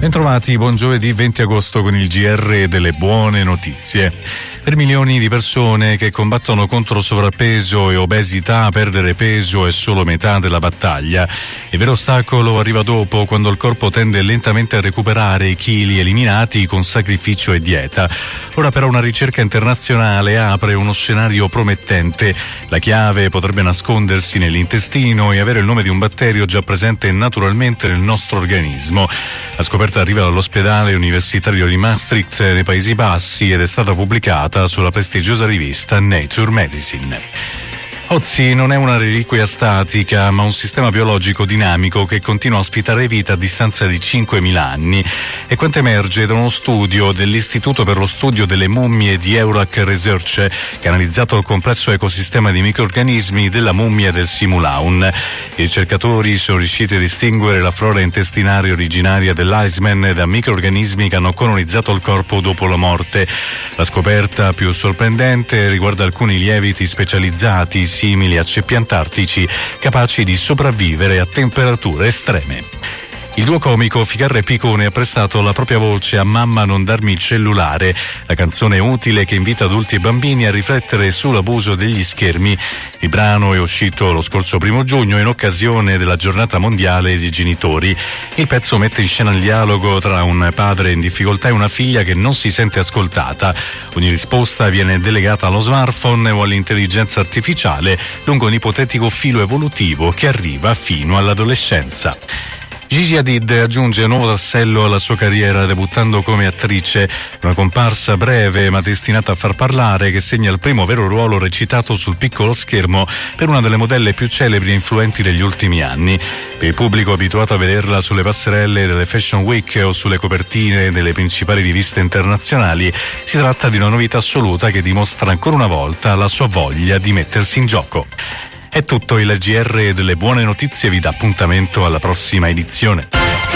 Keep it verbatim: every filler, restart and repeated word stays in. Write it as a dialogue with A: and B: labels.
A: Bentrovati, buon giovedì venti agosto con il G R delle buone notizie. Per milioni di persone che combattono contro sovrappeso e obesità, perdere peso è solo metà della battaglia. Il vero ostacolo arriva dopo, quando il corpo tende lentamente a recuperare i chili eliminati con sacrificio e dieta. Ora però una ricerca internazionale apre uno scenario promettente. La chiave potrebbe nascondersi nell'intestino e avere il nome di un batterio già presente naturalmente nel nostro organismo. La scoperta arriva dall'ospedale universitario di Maastricht nei Paesi Bassi ed è stata pubblicata sulla prestigiosa rivista Nature Medicine. Ozi non è una reliquia statica, ma un sistema biologico dinamico che continua a ospitare vita a distanza di cinquemila anni. È quanto emerge da uno studio dell'Istituto per lo studio delle mummie di Eurac Research, che ha analizzato il complesso ecosistema di microrganismi della mummia del Simulaun. I ricercatori sono riusciti a distinguere la flora intestinale originaria dell'Iceman da microrganismi che hanno colonizzato il corpo dopo la morte. La scoperta più sorprendente riguarda alcuni lieviti specializzati simili a ceppi antartici capaci di sopravvivere a temperature estreme. Il duo comico Ficarra e Picone ha prestato la propria voce a Mamma non darmi il cellulare, la canzone utile che invita adulti e bambini a riflettere sull'abuso degli schermi. Il brano è uscito lo scorso primo giugno in occasione della giornata mondiale dei genitori. Il pezzo mette in scena il dialogo tra un padre in difficoltà e una figlia che non si sente ascoltata. Ogni risposta viene delegata allo smartphone o all'intelligenza artificiale lungo un ipotetico filo evolutivo che arriva fino all'adolescenza. Gigi Hadid aggiunge un nuovo tassello alla sua carriera debuttando come attrice, una comparsa breve ma destinata a far parlare che segna il primo vero ruolo recitato sul piccolo schermo per una delle modelle più celebri e influenti degli ultimi anni. Per il pubblico abituato a vederla sulle passerelle delle Fashion Week o sulle copertine delle principali riviste internazionali, si tratta di una novità assoluta che dimostra ancora una volta la sua voglia di mettersi in gioco. È tutto, il G R delle buone notizie vi dà appuntamento alla prossima edizione.